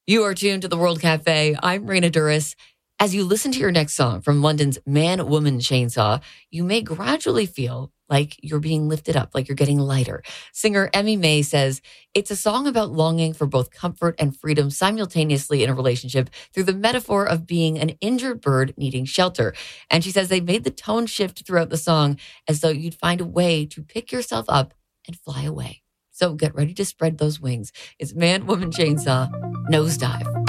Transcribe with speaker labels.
Speaker 1: You are tuned to the World Cafe. I'm Raina Duras. As you listen to your next song from London's Man Woman Chainsaw, you may gradually feel like you're being lifted up, like you're getting lighter. Singer Emmy May says it's a song about longing for both comfort and freedom simultaneously in a relationship through the metaphor of being an injured bird needing shelter. And she says they made the tone shift throughout the song as though you'd find a way to pick yourself up and fly away. So get ready to spread those wings. It's Man Woman Chainsaw, Nosedive.